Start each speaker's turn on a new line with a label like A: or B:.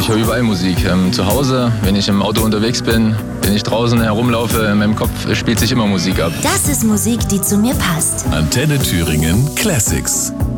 A: Ich höre überall Musik. Zu Hause, wenn ich im Auto unterwegs bin, wenn ich draußen herumlaufe, in meinem Kopf spielt sich immer Musik ab.
B: Das ist Musik, die zu mir passt.
C: Antenne Thüringen Classics.